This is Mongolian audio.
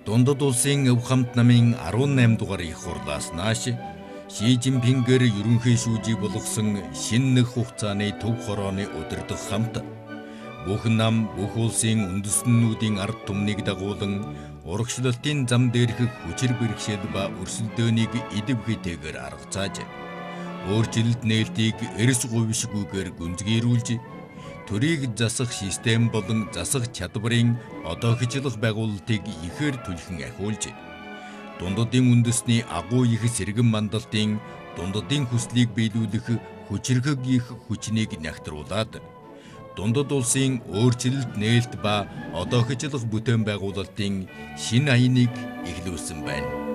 Дундад улсын өв хамт намын 18 дугаар их хурлаас нааш Ши Жинпингээр ерөнхий шүүжий болгосон шинэ нэг хугацааны төв хорооны удирдах хамт бүх нам бүх улсын үндэстнүүдийн ард түмнийг дагуулan урагшлалтын зам дээрх хүчир бэрхшээл ба өрсөлдөөнийг идэвхтэйгээр аргацааж өөрчлөлт нээлтийг эрс говьшгүйгээр гүнзгийрүүлж төрийг засах систем болон засах чадварын одоохичлох байгуулалтыг ихээр түлхэн ахиулж дундадын үндэсний агуу их сэргэн мандалтын дундадын хүслийг биелүүлэх хүчирхэг их хүчнийг нягтруулад дундад улсын өөрчлөлт нээлт ба одоохичлох бүтээн байгуулалтын шинэ аяныг эхлүүлсэн байна.